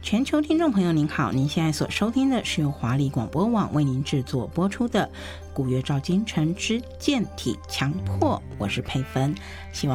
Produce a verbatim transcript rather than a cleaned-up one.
全球听众朋友您好，您现在所收听的是由华丽广播网为您制作播出的古月照今晨之健体强迫，我是佩芬，希望